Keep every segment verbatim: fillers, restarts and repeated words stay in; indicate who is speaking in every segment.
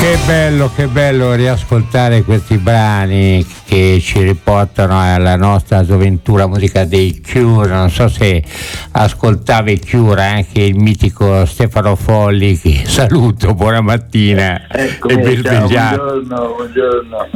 Speaker 1: Che bello, che bello riascoltare questi brani che ci riportano alla nostra gioventù, la musica dei Cure. Non so se ascoltavi Cure, anche il mitico Stefano Folli, che saluto, buona mattina.
Speaker 2: Eccomi, e ben ciao, buongiorno, buongiorno.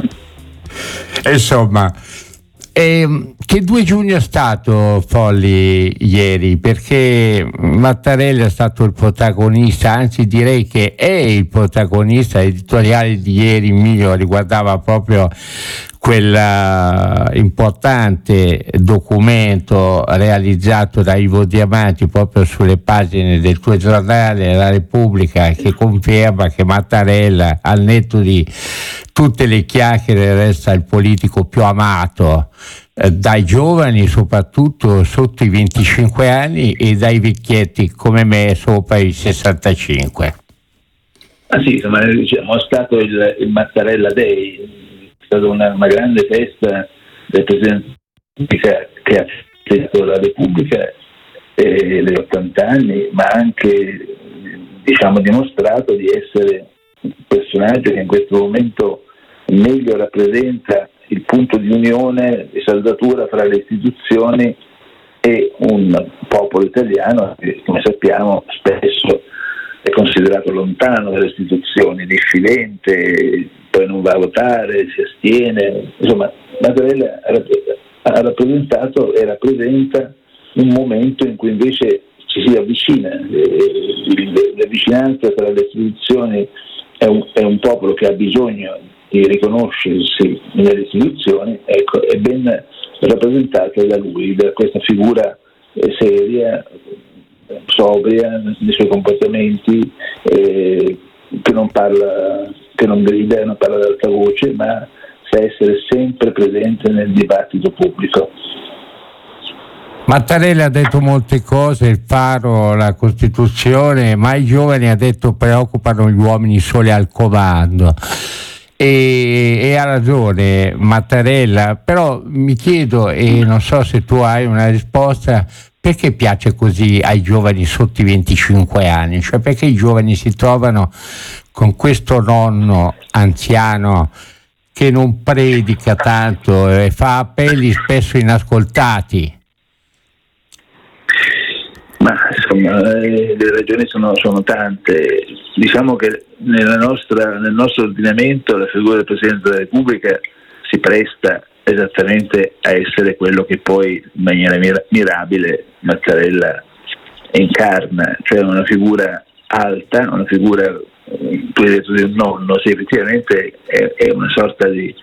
Speaker 1: Insomma, eh, che due giugno è stato, Folli, ieri? Perché Mattarella è stato il protagonista, anzi direi che è il protagonista. L'editoriale di ieri mio riguardava proprio quel uh, importante documento realizzato da Ivo Diamanti proprio sulle pagine del tuo giornale La Repubblica, che conferma che Mattarella, al netto di tutte le chiacchiere, resta il politico più amato eh, dai giovani, soprattutto sotto i venticinque anni, e dai vecchietti come me sopra i sessantacinque.
Speaker 2: Ah sì, insomma, diciamo, è stato il, il Mattarella Day, è stata una, una grande festa del Presidente che ha fatto la Repubblica eh, degli ottanta anni, ma anche, diciamo, dimostrato di essere un personaggio che in questo momento meglio rappresenta il punto di unione e saldatura fra le istituzioni e un popolo italiano che, come sappiamo, spesso è considerato lontano dalle istituzioni, diffidente, poi non va a votare, si astiene. Insomma, Mattarella ha rappresentato e rappresenta un momento in cui invece ci si avvicina. La vicinanza tra le istituzioni è un, è un popolo che ha bisogno di riconoscersi nelle istituzioni, ecco, è ben rappresentata da lui, da questa figura seria, sobria nei suoi comportamenti, eh, che non parla, che non grida, non parla ad alta voce, ma sa essere sempre presente nel dibattito pubblico.
Speaker 1: Mattarella ha detto molte cose, il faro, la Costituzione, ma i giovani, ha detto, preoccupano gli uomini soli al comando. E, e ha ragione Mattarella, però mi chiedo, e non so se tu hai una risposta, perché piace così ai giovani sotto i venticinque anni? Cioè, perché i giovani si trovano con questo nonno anziano che non predica tanto e fa appelli spesso inascoltati?
Speaker 2: Ma insomma, eh, le ragioni sono, sono tante. Diciamo che nella nostra, nel nostro ordinamento la figura del Presidente della Repubblica si presta esattamente a essere quello che poi in maniera mir- mirabile Mattarella incarna, cioè una figura alta, una figura, tu hai detto di un nonno, sì, effettivamente è, è una sorta di,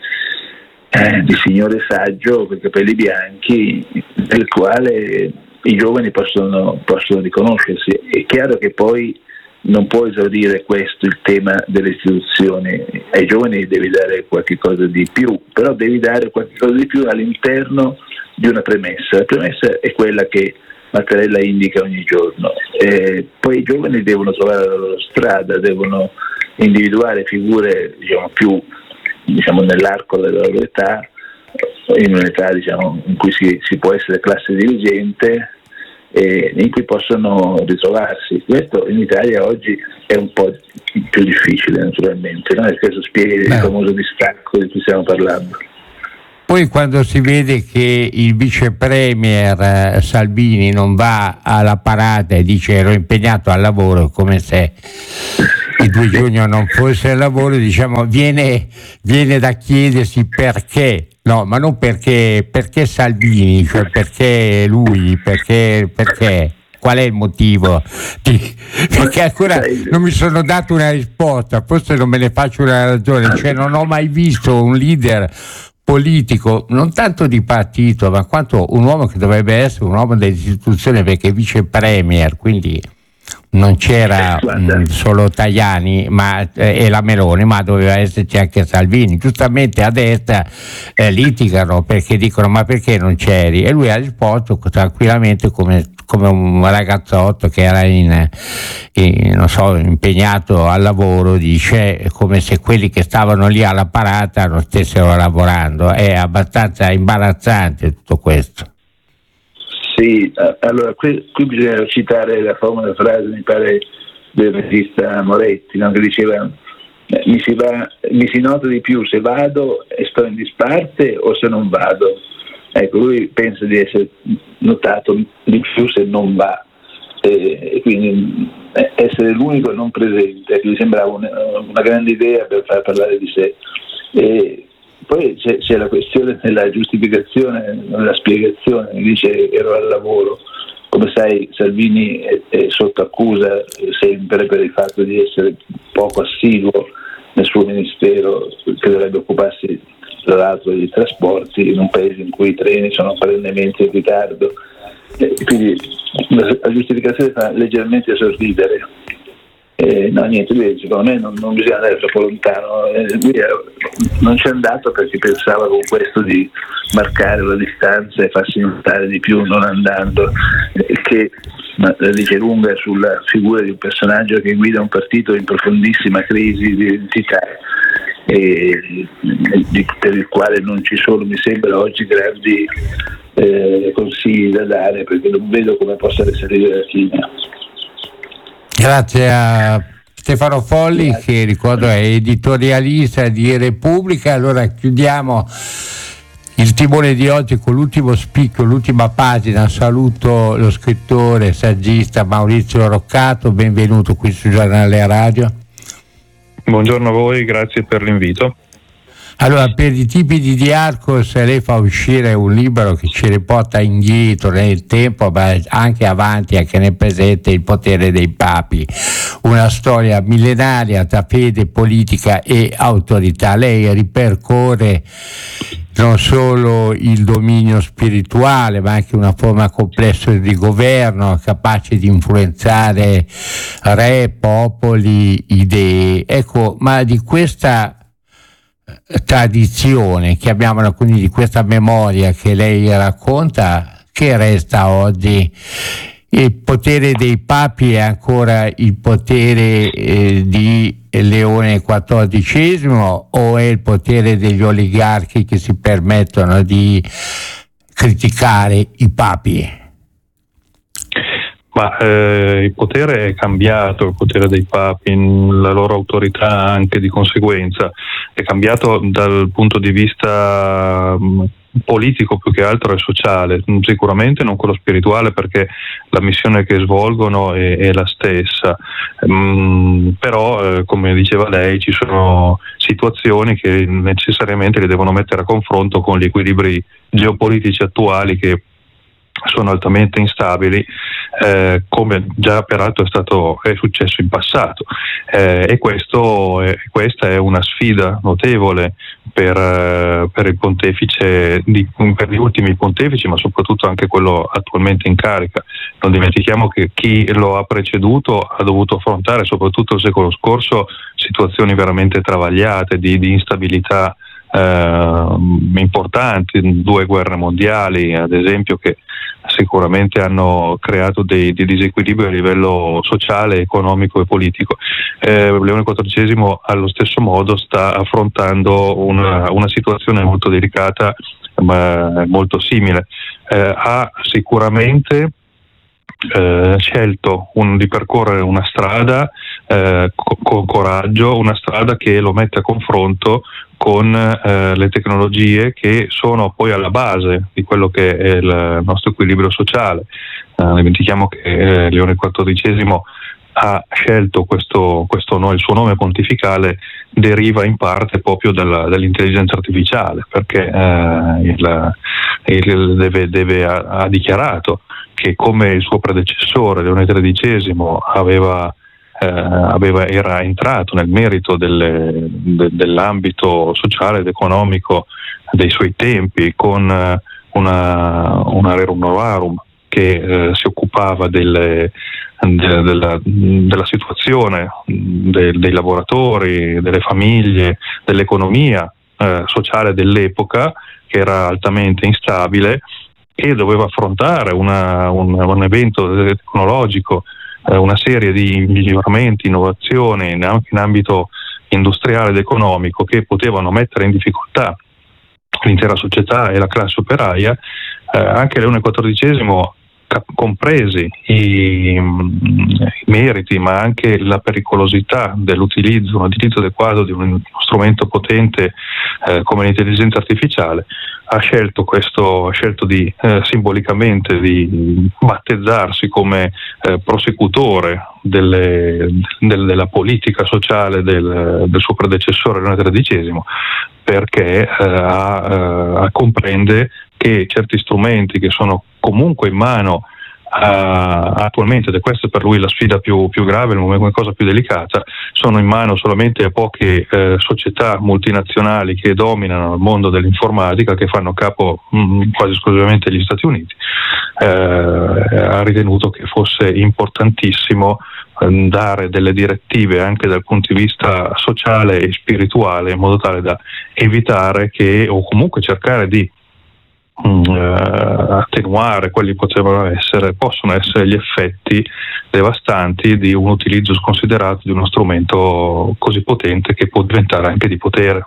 Speaker 2: eh, di signore saggio con i capelli bianchi, nel quale i giovani possono, possono riconoscersi. È chiaro che poi non può esaurire questo il tema delle istituzioni, ai giovani devi dare qualche cosa di più, però devi dare qualche cosa di più all'interno di una premessa. La premessa è quella che Mattarella indica ogni giorno, e poi i giovani devono trovare la loro strada, devono individuare figure, diciamo, più, diciamo, nell'arco della loro età, in un'età, diciamo, in cui si, si può essere classe dirigente e in cui possono ritrovarsi. Questo in Italia oggi è un po' più difficile, naturalmente, no? Questo spiega il famoso distacco di cui stiamo parlando.
Speaker 1: Poi quando si vede che il vice premier eh, Salvini non va alla parata e dice ero impegnato al lavoro, come se il due giugno non fosse al lavoro, diciamo, viene, viene da chiedersi perché. No, ma non perché, perché Salvini, cioè perché lui, perché, perché, qual è il motivo? Di, perché ancora non mi sono dato una risposta, forse non me ne faccio una ragione, cioè non ho mai visto un leader politico, non tanto di partito, ma quanto un uomo che dovrebbe essere un uomo delle istituzioni, perché è vice premier, quindi non c'era mh, solo Tajani ma, eh, e la Meloni, ma doveva esserci anche Salvini. Giustamente a destra eh, litigano perché dicono ma perché non c'eri? E lui ha risposto tranquillamente come, come un ragazzotto che era in, in, non so, impegnato al lavoro, dice, come se quelli che stavano lì alla parata non stessero lavorando. È abbastanza imbarazzante tutto questo.
Speaker 2: Sì, allora qui, qui bisogna citare la famosa frase, mi pare, del regista Moretti, no? Che diceva eh, mi, si va, mi si nota di più se vado e sto in disparte o se non vado. Ecco, lui pensa di essere notato di più se non va, e quindi essere l'unico non presente, che mi sembrava una, una grande idea per far parlare di sé. E poi c'è, c'è la questione della giustificazione, della spiegazione, mi dice ero al lavoro. Come sai, Salvini è, è sotto accusa sempre per il fatto di essere poco assiduo nel suo ministero, che dovrebbe occuparsi tra l'altro dei trasporti in un paese in cui i treni sono perennemente in ritardo. E quindi la giustificazione fa leggermente sorridere. Eh, no, niente, lui, secondo me non, non bisogna andare troppo lontano. Eh, lui è, non c'è andato perché pensava con questo di marcare la distanza e farsi notare di più non andando, eh, che ma, la dice lunga sulla figura di un personaggio che guida un partito in profondissima crisi di identità, e, di, per il quale non ci sono, mi sembra, oggi grandi eh, consigli da dare, perché non vedo come possa risalire la china.
Speaker 1: Grazie a Stefano Folli, che ricordo è editorialista di Repubblica. Allora chiudiamo il timone di oggi con l'ultimo spicchio, l'ultima pagina. Saluto lo scrittore, saggista Maurizio Roccato, benvenuto qui sul Giornale Radio.
Speaker 3: Buongiorno a voi, grazie per l'invito.
Speaker 1: Allora, per i tipi di Diarcos lei fa uscire un libro che ci riporta indietro nel tempo, ma anche avanti, anche nel presente, Il potere dei papi, una storia millenaria tra fede, politica e autorità. Lei ripercorre non solo il dominio spirituale, ma anche una forma complessa di governo capace di influenzare re, popoli, idee. Ecco, ma di questa tradizione che abbiamo, quindi di questa memoria che lei racconta, che resta oggi? Il potere dei papi è ancora il potere eh, di Leone quattordicesimo, o è il potere degli oligarchi che si permettono di criticare i papi?
Speaker 3: Ma eh, il potere è cambiato, il potere dei papi, la loro autorità anche di conseguenza è cambiato dal punto di vista mh, politico più che altro e sociale, sicuramente non quello spirituale, perché la missione che svolgono è, è la stessa, mm, però eh, come diceva lei ci sono situazioni che necessariamente li devono mettere a confronto con gli equilibri geopolitici attuali che sono altamente instabili, eh, come già peraltro è stato è successo in passato, eh, e questo è, questa è una sfida notevole per, eh, per il pontefice, di, per gli ultimi pontefici, ma soprattutto anche quello attualmente in carica. Non dimentichiamo che chi lo ha preceduto ha dovuto affrontare, soprattutto il secolo scorso, situazioni veramente travagliate di, di instabilità eh, importanti, due guerre mondiali ad esempio, che sicuramente hanno creato dei, dei disequilibri a livello sociale, economico e politico. Eh, Leone quattordicesimo allo stesso modo sta affrontando una, una situazione molto delicata, ma molto simile. Eh, ha sicuramente eh, scelto un, di percorrere una strada eh, co- con coraggio, una strada che lo mette a confronto con eh, le tecnologie che sono poi alla base di quello che è il nostro equilibrio sociale. Eh, non dimentichiamo che eh, Leone quattordicesimo ha scelto questo, questo no, il suo nome pontificale deriva in parte proprio dalla, dall'intelligenza artificiale, perché eh, il, il deve, deve, ha, ha dichiarato che, come il suo predecessore Leone tredicesimo aveva Eh, aveva, era entrato nel merito delle, de, dell'ambito sociale ed economico dei suoi tempi con uh, una, una rerum novarum che uh, si occupava delle, de, della, della situazione de, dei lavoratori, delle famiglie, dell'economia uh, sociale dell'epoca, che era altamente instabile, e doveva affrontare una, un, un evento tecnologico, una serie di miglioramenti, innovazioni anche in ambito industriale ed economico che potevano mettere in difficoltà l'intera società e la classe operaia. Eh, anche Leone quattordicesimo cap- compresi i, i meriti ma anche la pericolosità dell'utilizzo, un utilizzo adeguato di uno strumento potente eh, come l'intelligenza artificiale, ha scelto questo, ha scelto di eh, simbolicamente di battezzarsi come eh, prosecutore delle, del, della politica sociale del, del suo predecessore Leone tredicesimo, perché eh, ha, eh, comprende che certi strumenti che sono comunque in mano Uh, attualmente, ed è questa per lui la sfida più, più grave, la cosa più delicata, sono in mano solamente a poche uh, società multinazionali che dominano il mondo dell'informatica, che fanno capo mh, quasi esclusivamente agli Stati Uniti. Uh, ha ritenuto che fosse importantissimo uh, dare delle direttive anche dal punto di vista sociale e spirituale, in modo tale da evitare che, o comunque cercare di Uh, attenuare quelli potevano essere, possono essere gli effetti devastanti di un utilizzo sconsiderato di uno strumento così potente che può diventare anche di potere.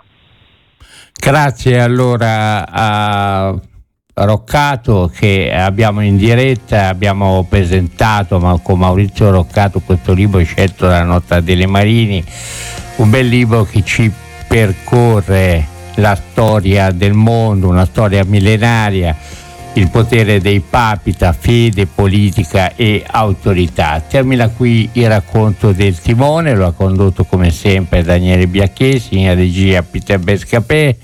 Speaker 1: Grazie allora a Roccato, che abbiamo in diretta, abbiamo presentato ma con Maurizio Roccato questo libro scelto dalla Nota delle Marini, un bel libro che ci percorre la storia del mondo, una storia millenaria, il potere dei papi tra fede, politica e autorità. Termina qui il racconto del timone, lo ha condotto come sempre Daniele Biacchesi, in regia Peter Bescapè.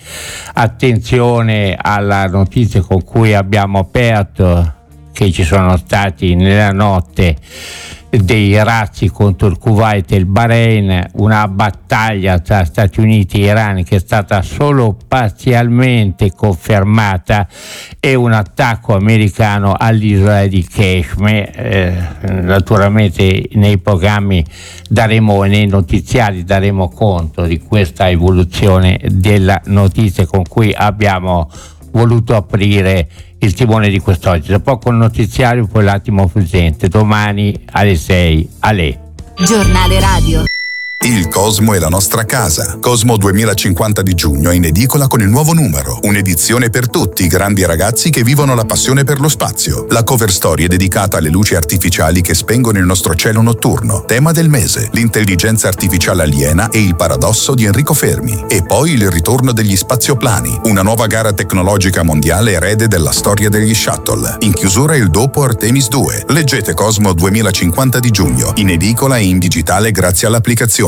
Speaker 1: Attenzione alla notizia con cui abbiamo aperto, che ci sono stati nella notte dei razzi contro il Kuwait e il Bahrain, una battaglia tra Stati Uniti e Iran che è stata solo parzialmente confermata, e un attacco americano all'isola di Kashmir. Eh, naturalmente nei programmi daremo, nei notiziari daremo conto di questa evoluzione della notizia con cui abbiamo voluto aprire il timone di quest'oggi. Tra poco il notiziario, poi l'attimo fuggente, domani alle sei. Ale.
Speaker 4: Giornale radio.
Speaker 5: Il Cosmo è la nostra casa. Cosmo duemilacinquanta di giugno in edicola con il nuovo numero. Un'edizione per tutti, grandi e ragazzi che vivono la passione per lo spazio. La cover story è dedicata alle luci artificiali che spengono il nostro cielo notturno. Tema del mese: l'intelligenza artificiale aliena e il paradosso di Enrico Fermi. E poi il ritorno degli spazioplani, una nuova gara tecnologica mondiale erede della storia degli shuttle. In chiusura il dopo Artemis due. Leggete Cosmo duemilacinquanta di giugno, in edicola e in digitale grazie all'applicazione.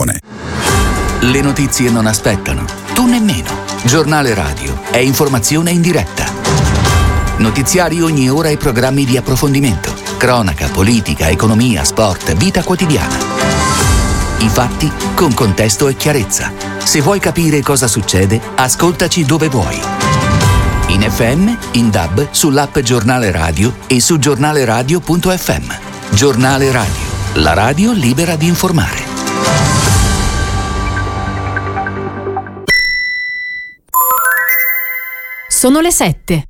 Speaker 6: Le notizie non aspettano, tu nemmeno. Giornale radio è informazione in diretta. Notiziari ogni ora e programmi di approfondimento. Cronaca, politica, economia, sport, vita quotidiana. I fatti con contesto e chiarezza. Se vuoi capire cosa succede, ascoltaci dove vuoi. In F M, in D A B, sull'app Giornale Radio e su giornaleradio punto effe emme. Giornale Radio, la radio libera di informare.
Speaker 4: Sono le sette.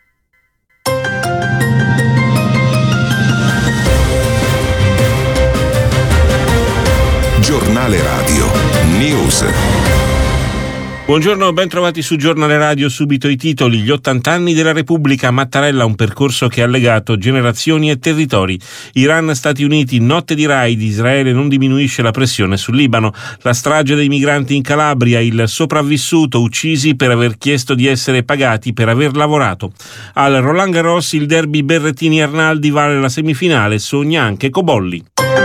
Speaker 5: Giornale radio. News.
Speaker 7: Buongiorno, ben trovati su Giornale Radio. Subito i titoli. Gli ottanta anni della Repubblica, Mattarella, un percorso che ha legato generazioni e territori. Iran, Stati Uniti, notte di raid, Israele non diminuisce la pressione sul Libano. La strage dei migranti in Calabria, il sopravvissuto uccisi per aver chiesto di essere pagati per aver lavorato. Al Roland Garros il derby Berrettini-Arnaldi vale la semifinale, sogna anche Cobolli.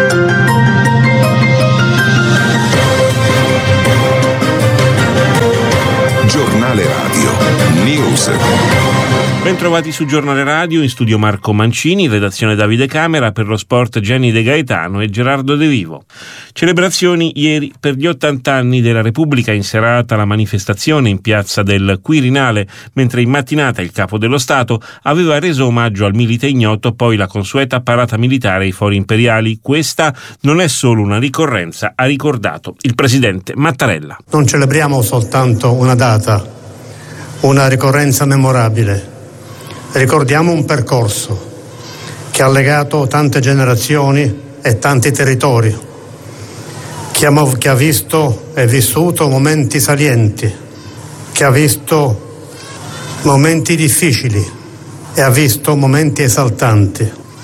Speaker 5: Giornale radio. News.
Speaker 7: Ben trovati su Giornale Radio, in studio Marco Mancini, in redazione Davide Camera, per lo sport Jenny De Gaetano e Gerardo De Vivo. Celebrazioni ieri per gli ottanta anni della Repubblica, in serata la manifestazione in piazza del Quirinale, mentre in mattinata il Capo dello Stato aveva reso omaggio al milite ignoto, poi la consueta parata militare ai fori imperiali. Questa non è solo una ricorrenza, ha ricordato il presidente Mattarella.
Speaker 8: Non celebriamo soltanto una data, una ricorrenza memorabile. Ricordiamo un percorso che ha legato tante generazioni e tanti territori, che ha, che ha visto e vissuto momenti salienti, che ha visto momenti difficili e ha visto momenti esaltanti.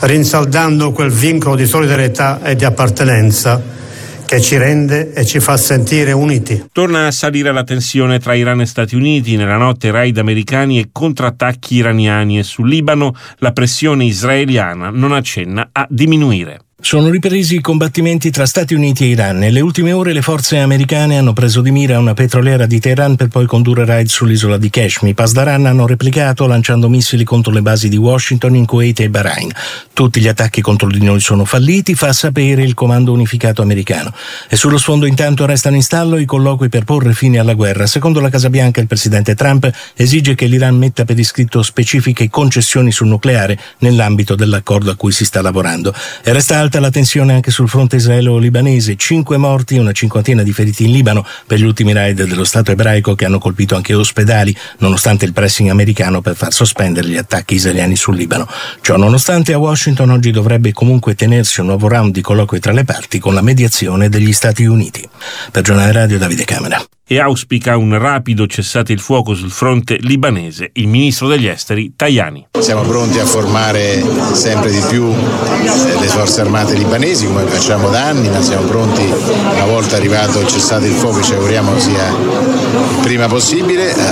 Speaker 8: rinsaldando quel vincolo di solidarietà e di appartenenza che ci rende e ci fa sentire uniti.
Speaker 7: Torna a salire la tensione tra Iran e Stati Uniti. Nella notte raid americani e contrattacchi iraniani, e sul Libano la pressione israeliana non accenna a diminuire.
Speaker 9: Sono ripresi i combattimenti tra Stati Uniti e Iran. Nelle ultime ore le forze americane hanno preso di mira una petroliera di Teheran per poi condurre raid sull'isola di Kashmir. I Pasdaran hanno replicato lanciando missili contro le basi di Washington in Kuwait e Bahrain. Tutti gli attacchi contro di noi sono falliti, fa sapere il comando unificato americano. E sullo sfondo intanto restano in stallo i colloqui per porre fine alla guerra. Secondo la Casa Bianca il presidente Trump esige che l'Iran metta per iscritto specifiche concessioni sul nucleare nell'ambito dell'accordo a cui si sta lavorando. E resta alta la tensione anche sul fronte israelo-libanese. Cinque morti e una cinquantina di feriti in Libano per gli ultimi raid dello Stato ebraico che hanno colpito anche ospedali, nonostante il pressing americano per far sospendere gli attacchi israeliani sul Libano. Ciò nonostante, a Washington oggi dovrebbe comunque tenersi un nuovo round di colloqui tra le parti con la mediazione degli Stati Uniti. Per Giornale Radio, Davide Camera.
Speaker 7: E auspica un rapido cessate il fuoco sul fronte libanese il ministro degli esteri Tajani.
Speaker 10: Siamo pronti a formare sempre di più le forze armate libanesi, come facciamo da anni, ma siamo pronti, una volta arrivato il cessate il fuoco, ci auguriamo sia il prima possibile, eh,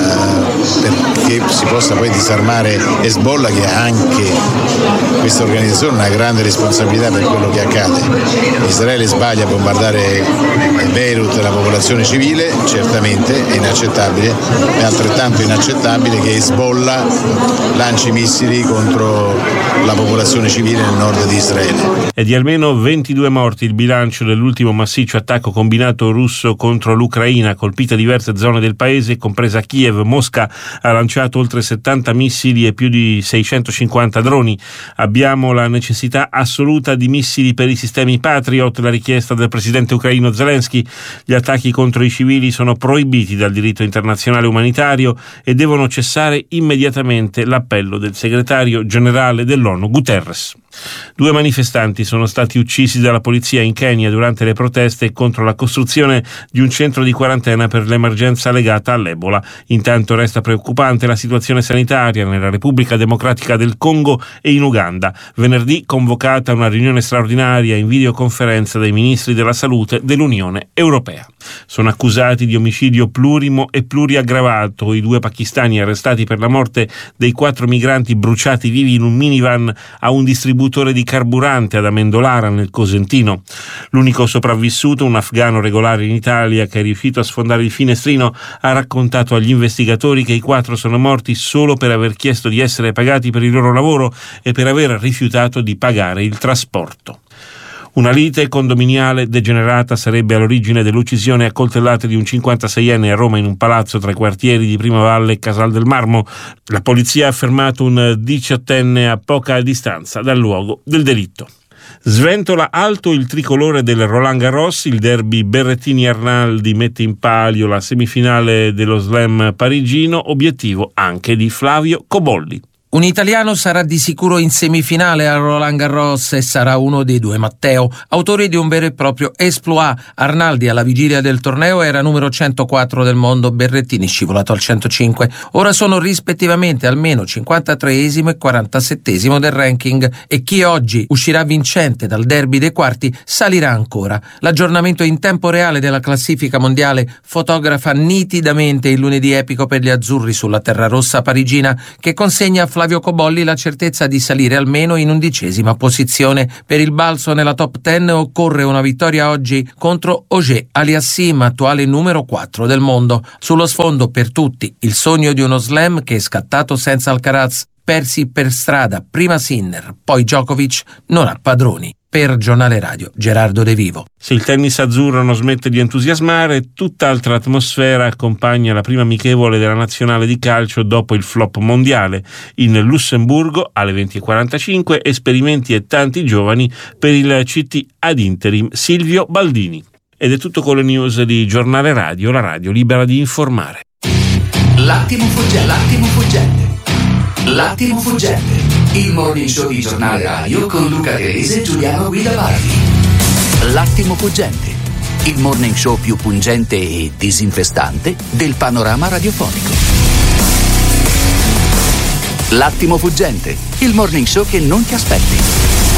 Speaker 10: perché si possa poi disarmare Hezbollah, che ha anche questa organizzazione una grande responsabilità per quello che accade. Israele sbaglia a bombardare Beirut e la popolazione civile, certamente è inaccettabile, è altrettanto inaccettabile che Hezbollah lanci missili contro la popolazione civile nel nord di Israele.
Speaker 7: È di almeno ventidue morti il bilancio dell'ultimo massiccio attacco combinato russo contro l'Ucraina, colpite diverse zone del paese, compresa Kiev. Mosca ha lanciato oltre settanta missili e più di seicentocinquanta droni. Abbiamo la necessità assoluta di missili per i sistemi Patriot, la richiesta del presidente ucraino Zelensky. Gli attacchi contro i civili sono proibiti dal diritto internazionale umanitario e devono cessare immediatamente, l'appello del segretario generale dell'ONU Guterres. Due manifestanti sono stati uccisi dalla polizia in Kenya durante le proteste contro la costruzione di un centro di quarantena per l'emergenza legata all'Ebola. Intanto resta preoccupante la situazione sanitaria nella Repubblica Democratica del Congo e in Uganda. Venerdì convocata una riunione straordinaria in videoconferenza dei ministri della salute dell'Unione Europea. Sono accusati di omicidio plurimo e pluriaggravato i due pakistani arrestati per la morte dei quattro migranti bruciati vivi in un minivan a un distributore di carburante ad Amendolara nel Cosentino. L'unico sopravvissuto, un afgano regolare in Italia che è riuscito a sfondare il finestrino, ha raccontato agli investigatori che i quattro sono morti solo per aver chiesto di essere pagati per il loro lavoro e per aver rifiutato di pagare il trasporto. Una lite condominiale degenerata sarebbe all'origine dell'uccisione a coltellate di un cinquantaseienne a Roma in un palazzo tra i quartieri di Primavalle e Casal del Marmo. La polizia ha fermato un diciottenne a poca distanza dal luogo del delitto. Sventola alto il tricolore del Roland Garros, il derby Berrettini-Arnaldi mette in palio la semifinale dello slam parigino, obiettivo anche di Flavio Cobolli.
Speaker 11: Un italiano sarà di sicuro in semifinale a Roland Garros e sarà uno dei due Matteo, autori di un vero e proprio exploit. Arnaldi alla vigilia del torneo era numero centoquattro del mondo, Berrettini scivolato al centocinque. Ora sono rispettivamente almeno cinquantatreesimo e quarantasettesimo del ranking e chi oggi uscirà vincente dal derby dei quarti salirà ancora. L'aggiornamento in tempo reale della classifica mondiale fotografa nitidamente il lunedì epico per gli azzurri sulla terra rossa parigina, che consegna a Flavio Cobolli la certezza di salire almeno in undicesima posizione. Per il balzo nella top dieci occorre una vittoria oggi contro Auger Aliassime, attuale numero quattro del mondo. Sullo sfondo per tutti il sogno di uno slam che è scattato senza Alcaraz. Persi per strada, prima Sinner, poi Djokovic, non ha padroni. Per Giornale Radio, Gerardo De Vivo.
Speaker 7: Se il tennis azzurro non smette di entusiasmare, tutt'altra atmosfera accompagna la prima amichevole della nazionale di calcio dopo il flop mondiale. In Lussemburgo, alle venti e quarantacinque, esperimenti e tanti giovani per il C T ad interim Silvio Baldini. Ed è tutto con le news di Giornale Radio, la radio libera di informare.
Speaker 6: L'attimo fuggente, l'attimo fuggente, l'attimo fuggente. Il morning show di Giornale Radio con Luca Grese e Giuliano Guida Bardi. L'attimo fuggente, il morning show più pungente e disinfestante del panorama radiofonico. L'attimo fuggente, il morning show che non ti aspetti.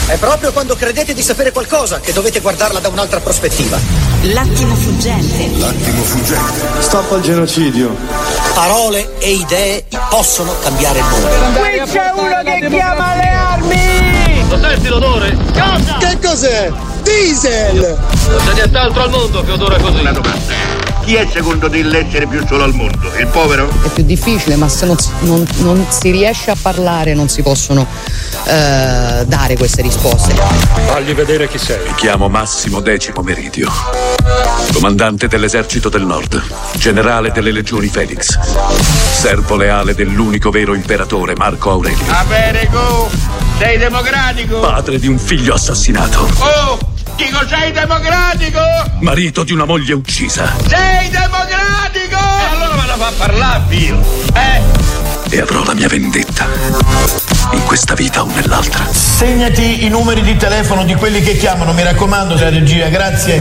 Speaker 12: È proprio quando credete di sapere qualcosa che dovete guardarla da un'altra prospettiva.
Speaker 13: L'attimo fuggente.
Speaker 14: L'attimo fuggente. Stop al genocidio.
Speaker 12: Parole e idee possono cambiare il mondo.
Speaker 15: Qui c'è uno che chiama le armi!
Speaker 16: Lo senti l'odore?
Speaker 15: Cosa?
Speaker 16: Che cos'è? Diesel! Non c'è nient'altro al mondo che odora così.
Speaker 17: Una domanda. Chi è secondo te l'essere più solo al mondo? Il povero?
Speaker 18: È più difficile, ma se non, non, non si riesce a parlare non si possono eh, dare queste risposte.
Speaker 19: Fagli vedere chi sei.
Speaker 20: Mi chiamo Massimo Decimo Meridio, comandante dell'esercito del Nord, generale delle legioni Felix, servo leale dell'unico vero imperatore Marco Aurelio.
Speaker 17: Va bene, go! Sei democratico?
Speaker 20: Padre di un figlio assassinato.
Speaker 17: Oh! Dico, sei democratico?
Speaker 20: Marito di una moglie uccisa.
Speaker 17: Sei democratico? E allora me la fa parlare, Dio. Eh?
Speaker 20: E avrò la mia vendetta. In questa vita o nell'altra.
Speaker 21: Segnati i numeri di telefono di quelli che chiamano, mi raccomando, la regia, grazie.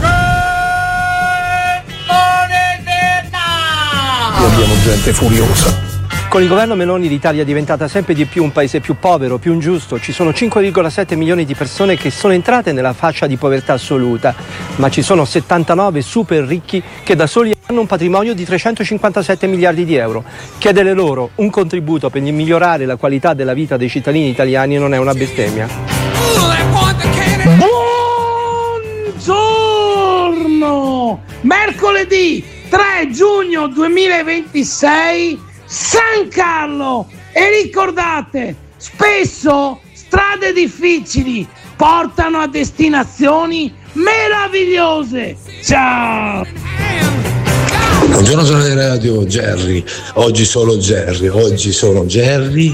Speaker 19: Qui abbiamo gente furiosa.
Speaker 22: Con il governo Meloni l'Italia è diventata sempre di più un paese più povero, più ingiusto. Ci sono cinque virgola sette milioni di persone che sono entrate nella fascia di povertà assoluta, ma ci sono settantanove super ricchi che da soli hanno un patrimonio di trecentocinquantasette miliardi di euro. Chiedere loro un contributo per migliorare la qualità della vita dei cittadini italiani non è una bestemmia.
Speaker 15: Buongiorno! Mercoledì tre giugno duemilaventisei, San Carlo, e ricordate, spesso strade difficili portano a destinazioni meravigliose. Ciao!
Speaker 23: Buongiorno giornale radio, Jerry. Oggi solo Jerry, oggi sono Jerry,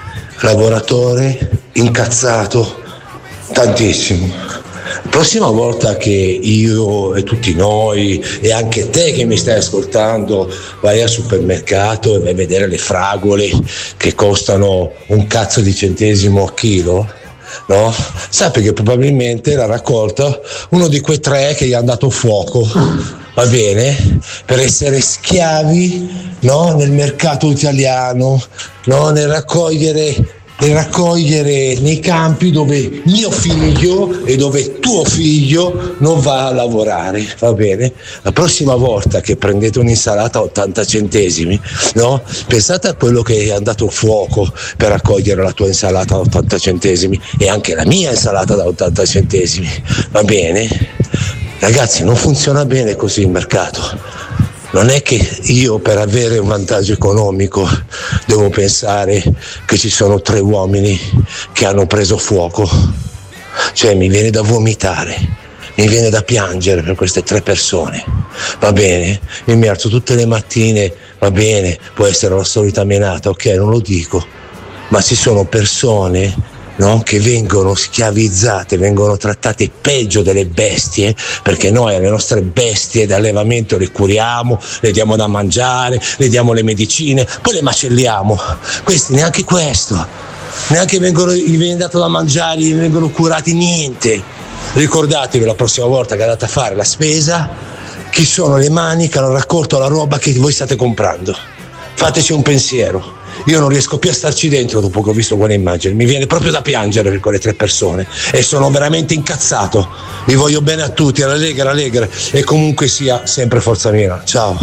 Speaker 23: lavoratore, incazzato, tantissimo. La prossima volta che io e tutti noi e anche te che mi stai ascoltando vai al supermercato e vai a vedere le fragole che costano un cazzo di centesimo a chilo, no? Sappi che probabilmente l'ha raccolta uno di quei tre che gli hanno dato fuoco, va bene? Per essere schiavi, no? Nel mercato italiano, no? Nel raccogliere e raccogliere nei campi dove mio figlio e dove tuo figlio non va a lavorare, va bene? La prossima volta che prendete un'insalata a ottanta centesimi, no? Pensate a quello che è andato fuoco per raccogliere la tua insalata a ottanta centesimi e anche la mia insalata da ottanta centesimi, va bene? Ragazzi, non funziona bene così il mercato. Non è che io per avere un vantaggio economico devo pensare che ci sono tre uomini che hanno preso fuoco. Cioè mi viene da vomitare, mi viene da piangere per queste tre persone. Va bene? Io mi alzo tutte le mattine, va bene, può essere la solita menata, ok, non lo dico, ma ci sono persone, no, che vengono schiavizzate, vengono trattate peggio delle bestie, perché noi le nostre bestie d'allevamento le curiamo, le diamo da mangiare, le diamo le medicine, poi le macelliamo. Questi neanche questo, neanche vengono, gli viene dato da mangiare, gli vengono curati, niente. Ricordatevi la prossima volta che andate a fare la spesa chi sono le mani che hanno raccolto la roba che voi state comprando. Fateci un pensiero. Io non riesco più a starci dentro dopo che ho visto quelle immagini, mi viene proprio da piangere per quelle tre persone e sono veramente incazzato. Vi voglio bene a tutti, alla Lega, alla Lega, e comunque sia sempre Forza Milano. Ciao.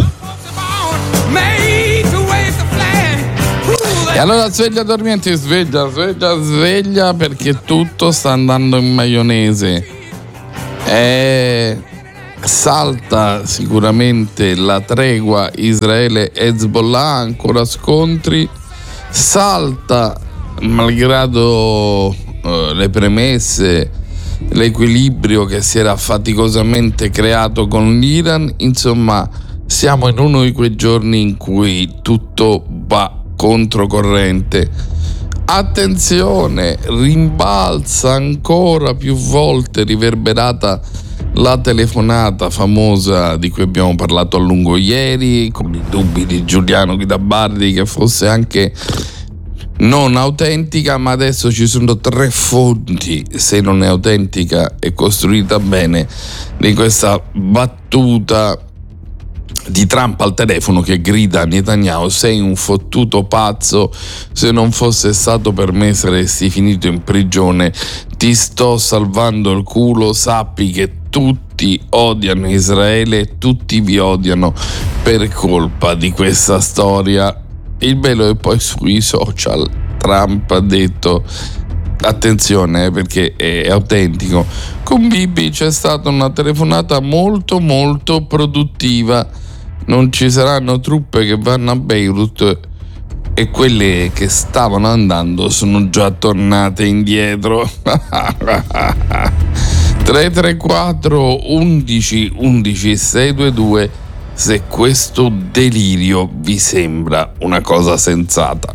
Speaker 24: E allora sveglia dormienti, sveglia, sveglia, sveglia, perché tutto sta andando in maionese. E salta sicuramente la tregua Israele-Hezbollah, ancora scontri. Salta, malgrado eh, le premesse, l'equilibrio che si era faticosamente creato con l'Iran. Insomma, siamo in uno di quei giorni in cui tutto va controcorrente. Attenzione, rimbalza ancora più volte, riverberata la telefonata famosa di cui abbiamo parlato a lungo ieri, con i dubbi di Giuliano Guidabardi che fosse anche non autentica, ma adesso ci sono tre fonti, se non è autentica e costruita bene, di questa battuta di Trump al telefono che grida a Netanyahu: sei un fottuto pazzo, se non fosse stato per me saresti finito in prigione, ti sto salvando il culo, sappi che tutti odiano Israele e tutti vi odiano per colpa di questa storia. Il bello è poi sui social Trump ha detto, attenzione perché è autentico, con Bibi c'è stata una telefonata molto molto produttiva, non ci saranno truppe che vanno a Beirut e quelle che stavano andando sono già tornate indietro. tre tre quattro undici undici sei due due se questo delirio vi sembra una cosa sensata.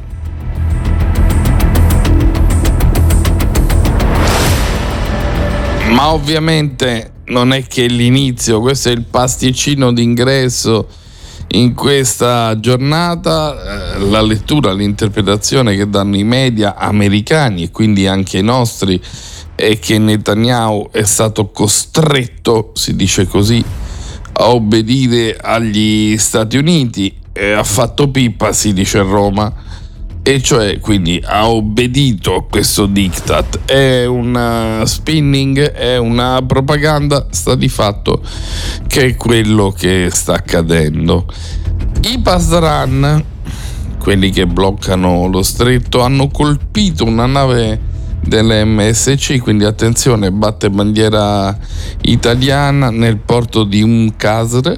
Speaker 24: Ma ovviamente non è che l'inizio, questo è il pasticcino d'ingresso in questa giornata, la lettura, l'interpretazione che danno i media americani e quindi anche i nostri è che Netanyahu è stato costretto, si dice così, a obbedire agli Stati Uniti, e ha fatto pippa, si dice a Roma, e cioè quindi ha obbedito a questo diktat. È una spinning, è una propaganda, sta di fatto che è quello che sta accadendo. I Pasdaran, quelli che bloccano lo stretto, hanno colpito una nave dell'M S C, quindi attenzione, batte bandiera italiana nel porto di Umm Qasr,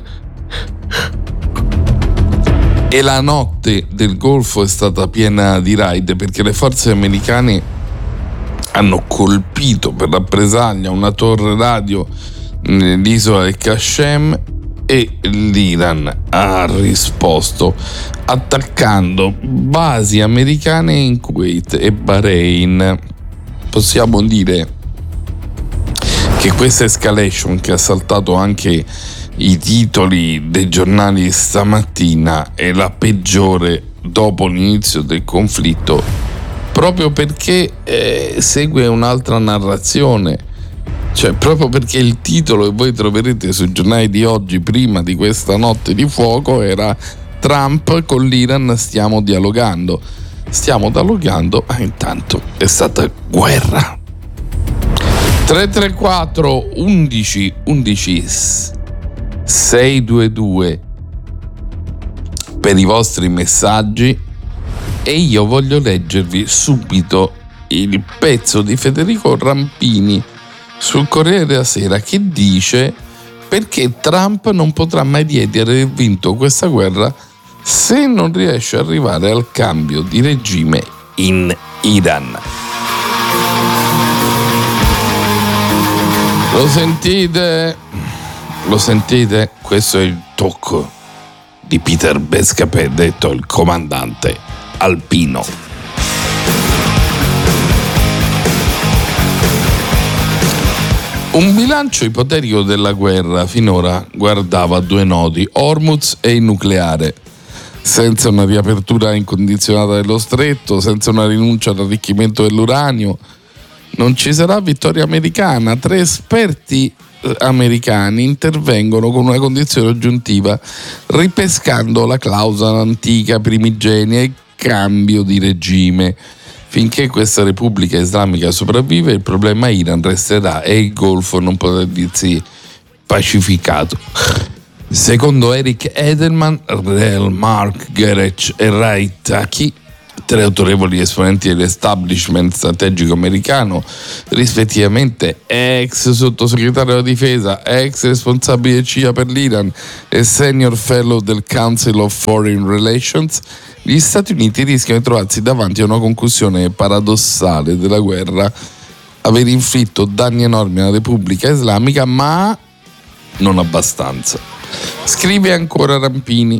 Speaker 24: e la notte del Golfo è stata piena di raid perché le forze americane hanno colpito per rappresaglia una torre radio nell'isola del Qashem e l'Iran ha risposto attaccando basi americane in Kuwait e Bahrain. Possiamo dire che questa escalation, che ha saltato anche i titoli dei giornali stamattina, è la peggiore dopo l'inizio del conflitto, proprio perché eh, segue un'altra narrazione, cioè proprio perché il titolo che voi troverete sui giornali di oggi prima di questa notte di fuoco era Trump con l'Iran stiamo dialogando stiamo dialogando ma intanto è stata guerra. Tre tre quattro undici undici sei due due per i vostri messaggi, e io voglio leggervi subito il pezzo di Federico Rampini sul Corriere della Sera che dice perché Trump non potrà mai dire di aver vinto questa guerra se non riesce ad arrivare al cambio di regime in Iran. Lo sentite? Lo sentite? Questo è il tocco di Peter Bescapè, detto il comandante alpino. Un bilancio ipotetico della guerra finora guardava due nodi, Hormuz e il nucleare. Senza una riapertura incondizionata dello stretto, senza una rinuncia all'arricchimento dell'uranio, non ci sarà vittoria americana. Tre esperti americani intervengono con una condizione aggiuntiva, ripescando la clausola antica primigenia e cambio di regime. Finché questa Repubblica Islamica sopravvive, il problema Iran resterà e il Golfo non potrà dirsi pacificato. Secondo Eric Edelman, Rel Mark Gerech e Ray Taki, tre autorevoli esponenti dell'establishment strategico americano, rispettivamente ex sottosegretario della difesa, ex responsabile C I A per l'Iran e senior fellow del Council of Foreign Relations, gli Stati Uniti rischiano di trovarsi davanti a una conclusione paradossale della guerra, aver inflitto danni enormi alla Repubblica Islamica, ma non abbastanza. Scrive ancora Rampini.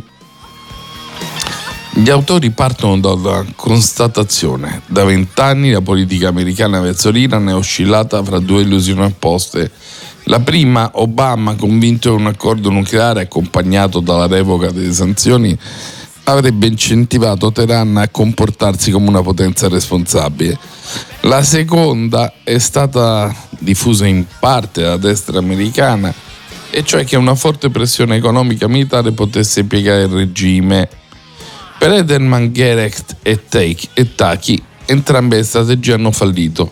Speaker 24: Gli autori partono dalla constatazione: da vent'anni la politica americana verso l'Iran è oscillata fra due illusioni opposte. La prima, Obama, convinto di un accordo nucleare accompagnato dalla revoca delle sanzioni, avrebbe incentivato Teheran a comportarsi come una potenza responsabile. La seconda è stata diffusa in parte dalla destra americana e cioè che una forte pressione economica militare potesse piegare il regime. Per Edelman, Gerecht e Taki, entrambe le strategie hanno fallito.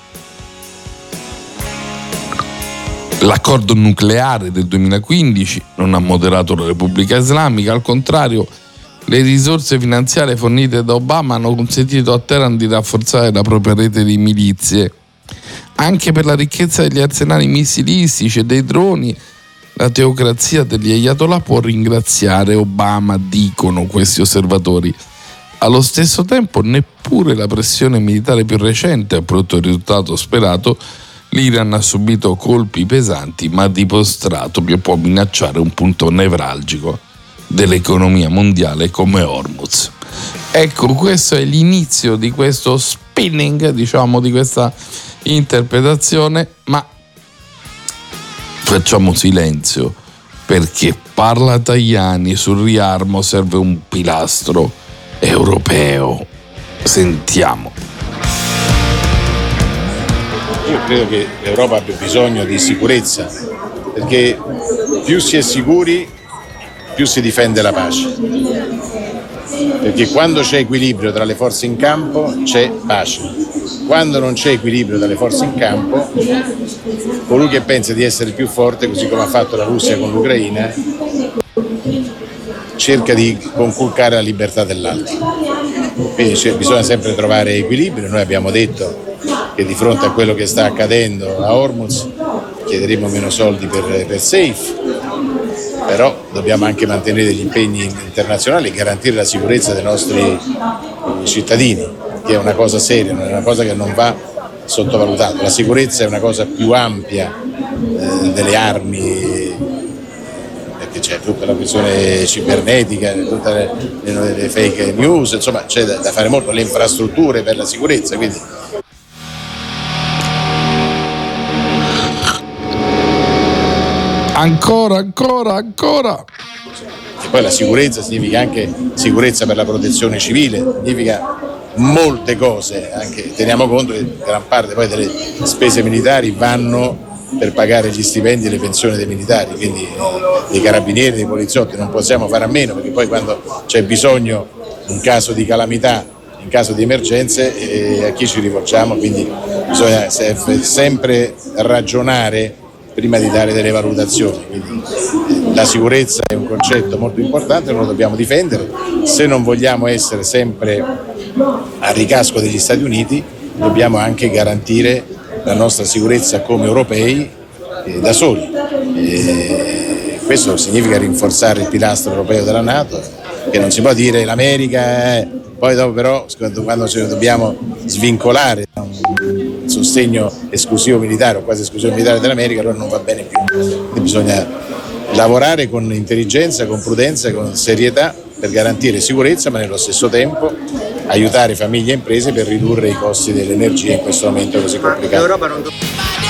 Speaker 24: L'accordo nucleare del duemilaquindici non ha moderato la Repubblica Islamica, al contrario, le risorse finanziarie fornite da Obama hanno consentito a Teheran di rafforzare la propria rete di milizie. Anche per la ricchezza degli arsenali missilistici e dei droni, la teocrazia degli Ayatollah può ringraziare Obama, dicono questi osservatori. Allo stesso tempo, neppure la pressione militare più recente ha prodotto il risultato sperato. L'Iran ha subito colpi pesanti, ma ha dimostrato che può minacciare un punto nevralgico dell'economia mondiale come Hormuz. Ecco, questo è l'inizio di questo spinning, diciamo, di questa interpretazione, ma facciamo silenzio, perché parla Tajani, sul riarmo serve un pilastro europeo. Sentiamo.
Speaker 10: Io credo che l'Europa abbia bisogno di sicurezza, perché più si è sicuri, più si difende la pace. Perché quando c'è equilibrio tra le forze in campo, c'è pace. Quando non c'è equilibrio tra le forze in campo, colui che pensa di essere più forte, così come ha fatto la Russia con l'Ucraina, cerca di conculcare la libertà dell'altro. Quindi cioè, bisogna sempre trovare equilibrio. Noi abbiamo detto che di fronte a quello che sta accadendo a Hormuz chiederemo meno soldi per, per Safe, però dobbiamo anche mantenere degli impegni internazionali e garantire la sicurezza dei nostri cittadini, che è una cosa seria, è una cosa che non va sottovalutata. La sicurezza è una cosa più ampia eh, delle armi, perché c'è tutta la questione cibernetica, tutte le, le, le fake news, insomma c'è da, da fare molto, le infrastrutture per la sicurezza, quindi
Speaker 24: Ancora, ancora, ancora.
Speaker 10: E poi la sicurezza significa anche sicurezza per la protezione civile, significa molte cose, anche teniamo conto che gran parte poi delle spese militari vanno per pagare gli stipendi e le pensioni dei militari, quindi eh, dei carabinieri, dei poliziotti, non possiamo fare a meno, perché poi quando c'è bisogno in caso di calamità, in caso di emergenze, eh, a chi ci rivolgiamo, quindi bisogna sempre ragionare prima di dare delle valutazioni. Quindi la sicurezza è un concetto molto importante, noi lo dobbiamo difendere. Se non vogliamo essere sempre a ricasco degli Stati Uniti, dobbiamo anche garantire la nostra sicurezza come europei eh, da soli. E questo significa rinforzare il pilastro europeo della NATO, che non si può dire l'America, eh, poi dopo però quando ci dobbiamo svincolare da un sostegno esclusivo militare o quasi esclusivo militare dell'America, allora non va bene più. Quindi bisogna lavorare con intelligenza, con prudenza, con serietà per garantire sicurezza, ma nello stesso tempo aiutare famiglie e imprese per ridurre i costi dell'energia in questo momento così complicato.